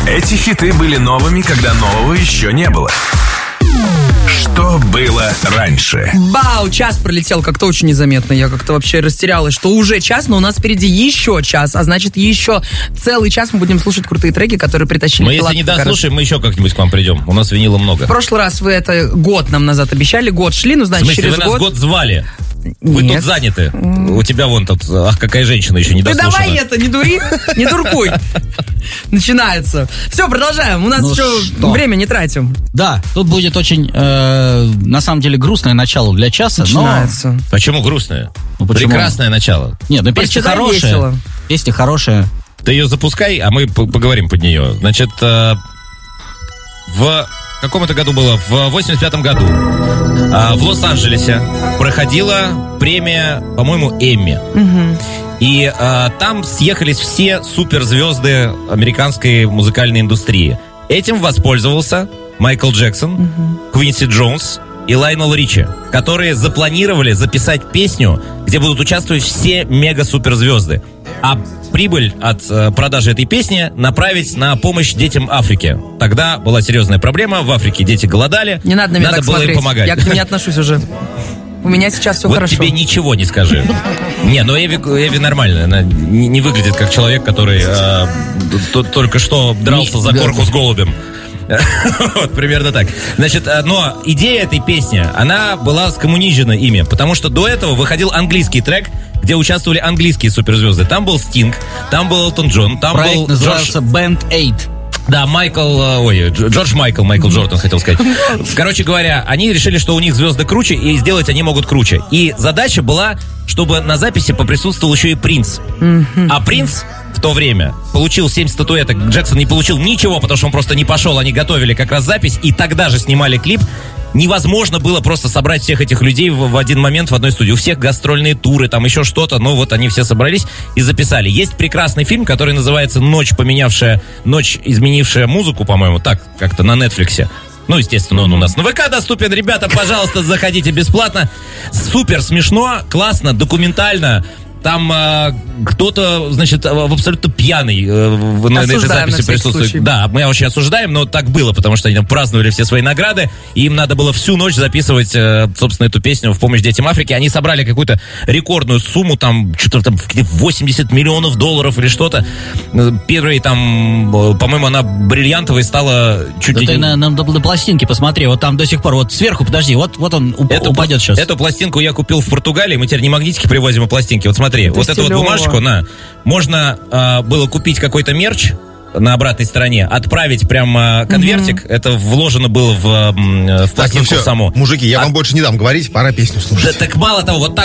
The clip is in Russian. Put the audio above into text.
Эти хиты были новыми, когда нового еще не было. Что было раньше? Бау, час пролетел как-то очень незаметно. Я как-то вообще растерялась, что уже час, но у нас впереди еще час. А значит, еще целый час мы будем слушать крутые треки, которые притащили. Мы, если не дослушаем, мы еще как-нибудь к вам придем. У нас винила много. В прошлый раз вы это год нам назад обещали, год шли, ну, значит, в смысле, через вы нас год звали? Вы Нет. тут заняты. У тебя вон тут, ах, какая женщина еще не Ты дослушана. давай это, не дури, не дуркуй. Начинается. Все, продолжаем. У нас Ну еще что? время не тратим. Да, тут будет очень, на самом деле, грустное начало для часа. Начинается. Почему грустное? Ну, почему? Прекрасное начало. Нет, ну песня Прочитай хорошая. весело. Песня хорошая. Ты ее запускай, а мы поговорим под нее. Значит, в каком это году было? В 85-м году в Лос-Анджелесе проходила премия, по-моему, Эмми. И там съехались все суперзвезды американской музыкальной индустрии. Этим воспользовался Майкл Джексон, Квинси Джонс и Лайонел Ричи, которые запланировали записать песню, где будут участвовать все мега-суперзвезды. А прибыль от продажи этой песни направить на помощь детям Африки. Тогда была серьезная проблема. В Африке дети голодали. Не надо на меня надо так было смотреть. им помогать. Я к нему не отношусь уже. У меня сейчас все вот хорошо. тебе ничего не скажи. Не, но Эви нормально. Она не выглядит как человек, который только что дрался за корку с голубем. Вот, примерно так. Значит, но идея этой песни, она была скоммунижена ими, потому что до этого выходил английский трек, где участвовали английские суперзвезды. Там был Стинг, там был Элтон Джон, там Проект был назывался Band 8. Да, Джордж Майкл Джордан, хотел сказать. Короче говоря, они решили, что у них звезды круче, и сделать они могут круче. И задача была, чтобы на записи поприсутствовал еще и Принц. А Принц в то время получил 7 статуэток. Джексон не получил ничего, потому что он просто не пошел. Они готовили как раз запись, и тогда же снимали клип. Невозможно было просто собрать всех этих людей в один момент в одной студии. У всех гастрольные туры, там еще что-то. Но вот они все собрались и записали. Есть прекрасный фильм, который называется «Ночь, изменившая музыку», по-моему, так как-то на Нетфликсе. Ну, естественно, он у нас на ВК доступен. Ребята, пожалуйста, заходите бесплатно. Супер смешно, классно, документально. Там кто-то, значит, абсолютно пьяный на этой записи присутствует. Да, мы очень осуждаем, но так было, потому что они там праздновали все свои награды, и им надо было всю ночь записывать, собственно, эту песню в помощь детям Африки. Они собрали какую-то рекордную сумму, там, что-то там 80 миллионов долларов или что-то. Первый там, по-моему, она бриллиантовой стала чуть ли не... Ты на пластинке посмотри, вот там до сих пор, вот сверху, подожди, вот он упадет сейчас. Эту пластинку я купил в Португалии, мы теперь не магнитики привозим, а пластинки. Вот смотри, это вот эту вот бумажку, можно было купить какой-то мерч на обратной стороне, отправить прям конвертик, это вложено было в пластинку саму. Мужики, я вам больше не дам говорить, пора песню слушать. Да, так мало того, вот так